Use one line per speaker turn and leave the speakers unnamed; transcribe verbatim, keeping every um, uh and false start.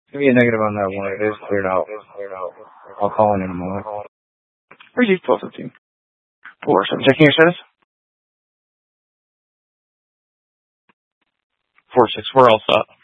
Give me a negative on that one. It is cleared out. I'll call in in a moment.
Receive twelve fifteen. Four, seven. Checking your status. Four, six. We're all set.